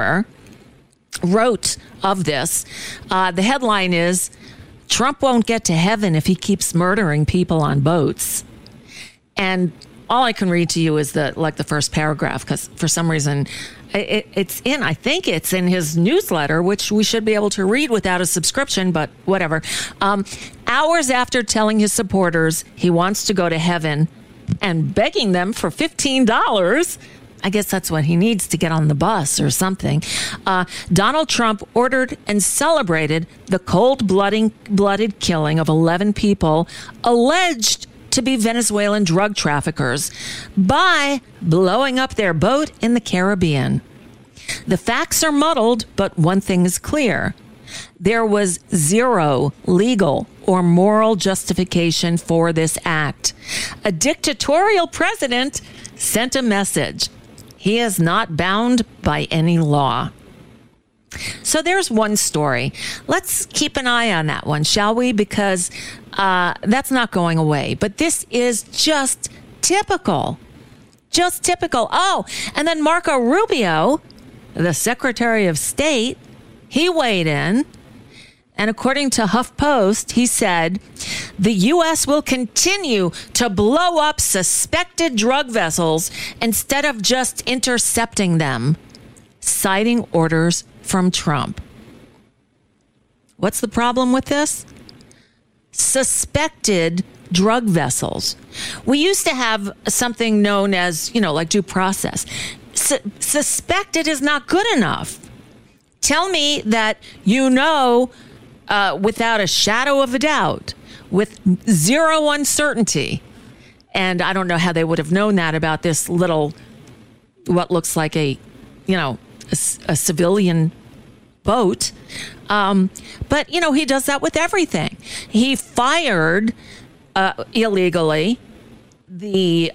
wrote of this. The headline is, Trump won't get to heaven if he keeps murdering people on boats. And all I can read to you is the first paragraph, because for some reason I think it's in his newsletter, which we should be able to read without a subscription, but whatever. Hours after telling his supporters he wants to go to heaven and begging them for $15, I guess that's what he needs to get on the bus or something, Donald Trump ordered and celebrated the cold-blooded killing of 11 people alleged to be Venezuelan drug traffickers by blowing up their boat in the Caribbean. The facts are muddled, but one thing is clear. There was zero legal or moral justification for this act. A dictatorial president sent a message. He is not bound by any law. So there's one story. Let's keep an eye on that one, shall we? Because that's not going away. But this is just typical. Just typical. Oh, and then Marco Rubio, the Secretary of State, he weighed in. And according to HuffPost, he said, the U.S. will continue to blow up suspected drug vessels instead of just intercepting them, citing orders from Trump. What's the problem with this? Suspected drug vessels. We used to have something known as, like due process. Suspected is not good enough. Tell me that without a shadow of a doubt, with zero uncertainty. And I don't know how they would have known that about this little, what looks like a civilian boat. But, he does that with everything. He fired illegally the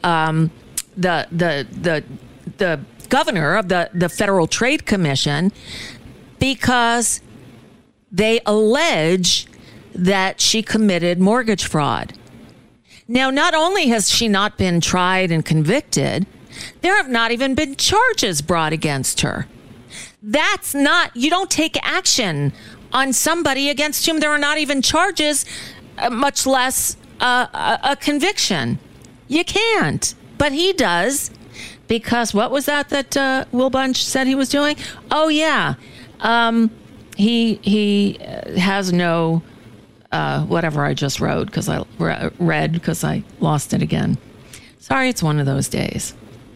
governor of the Federal Trade Commission because they allege that she committed mortgage fraud. Now, not only has she not been tried and convicted, there have not even been charges brought against her. That's not, you don't take action on somebody against whom there are not even charges, much less a conviction. You can't. But he does, because what was that Will Bunch said he was doing? Oh, yeah. He has no, whatever I just wrote, because I read, because I lost it again. Sorry, it's one of those days.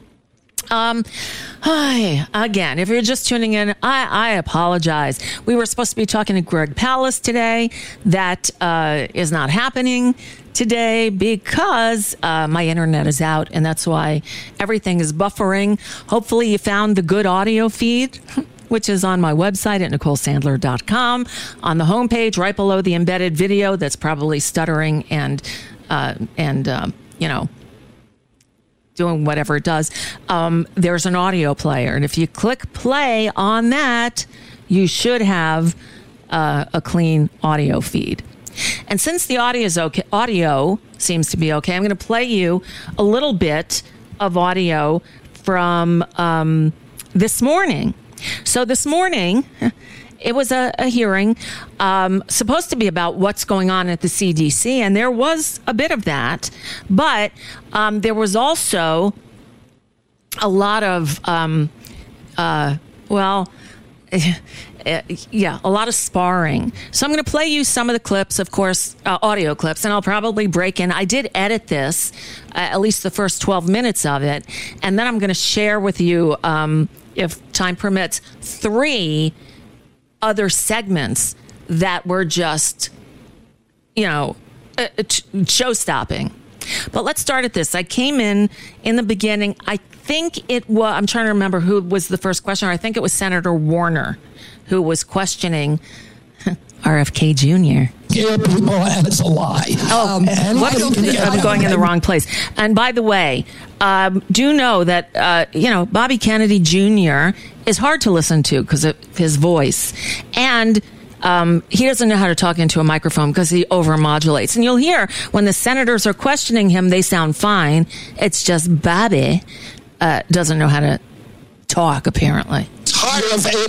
Again, if you're just tuning in, I apologize. We were supposed to be talking to Greg Palast today. That is not happening today because my internet is out, and that's why everything is buffering. Hopefully you found the good audio feed, which is on my website at NicoleSandler.com. On the homepage, right below the embedded video that's probably stuttering and doing whatever it does, there's an audio player. And if you click play on that, you should have a clean audio feed. And since the audio seems to be okay, I'm going to play you a little bit of audio from this morning. So this morning, it was a hearing supposed to be about what's going on at the CDC, and there was a bit of that, but there was also a lot of, a lot of sparring. So I'm going to play you some of the clips, of course, audio clips, and I'll probably break in. I did edit this, at least the first 12 minutes of it, and then I'm going to share with you, if time permits, 3 other segments that were just, show-stopping. But let's start at this. I came in the beginning. I think it was, I'm trying to remember who was the first questioner. I think it was Senator Warner who was questioning RFK Jr. Yeah, people, and it's a lie. Oh, I'm going in the wrong place. And by the way, do know that, Bobby Kennedy Jr. is hard to listen to because of his voice. And he doesn't know how to talk into a microphone because he overmodulates. And you'll hear when the senators are questioning him, they sound fine. It's just Bobby doesn't know how to talk, apparently. tired of